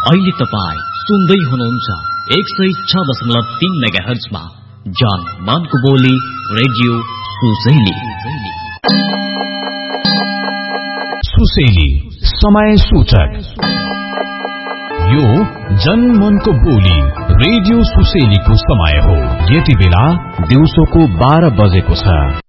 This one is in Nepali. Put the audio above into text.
अहिले तपाईँ सुन्दै हुनुहुन्छ 106.3 मेगाहर्जमा जान मानको बोली रेडियो सुसेली। सुसेली समय सूचक। यो जनमनको बोली रेडियो सुसेलीको समय हो। यति बेला दिउँसोको 12 बजेको छ।